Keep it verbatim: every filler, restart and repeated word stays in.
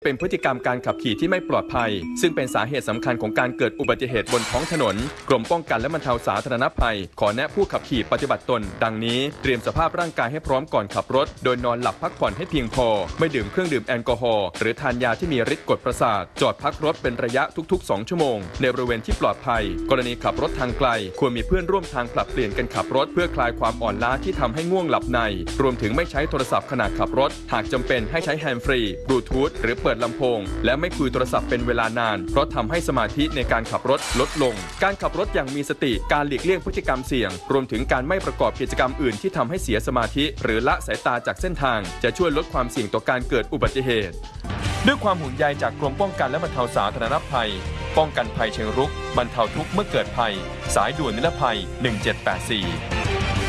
เป็นพฤติกรรมการขับขี่ที่ไม่ปลอดภัยซึ่งเป็นสาเหตุสำคัญของการเกิดอุบัติเหตุบนท้องถนนกรมป้องกันและบรรเทาสาธารณภัยขอแนะผู้ขับขี่ปฏิบัติตนดังนี้เตรียมสภาพร่างกายให้พร้อมก่อนขับรถโดยนอนหลับพักผ่อนให้เพียงพอไม่ดื่มเครื่องดื่มแอลกอฮอล์หรือทานยาที่มีฤทธิ์กดประสาทจอดพักรถเป็นระยะทุกๆสองชั่วโมงในบริเวณที่ปลอดภัยกรณีขับรถทางไกลควรมีเพื่อนร่วมทางผลัดเปลี่ยนกันขับรถเพื่อคลายความอ่อนล้าที่ทำให้ง่วงหลับในรวมถึงไม่ใช้โทรศัพท์ขณะขับรถหากจำเป็นให้ใช้แฮนด์ฟรีบลูทูธหรือเปิดลำโพงและไม่คุยโทรศัพท์เป็นเวลานานเพราะทำให้สมาธิในการขับรถลดลงการขับรถอย่างมีสติการหลีกเลี่ยงพฤติกรรมเสี่ยงรวมถึงการไม่ประกอบกิจกรรมอื่นที่ทำให้เสียสมาธิหรือละสายตาจากเส้นทางจะช่วยลดความเสี่ยงต่อการเกิดอุบัติเหตุด้วยความห่วงใยจากกรมป้องกันและบรรเทาสาธารณภัยป้องกันภัยเชิงรุกบรรเทาทุกข์เมื่อเกิดภัยสายด่วนนิรภัยหนึ่งเจ็ดแปดสี่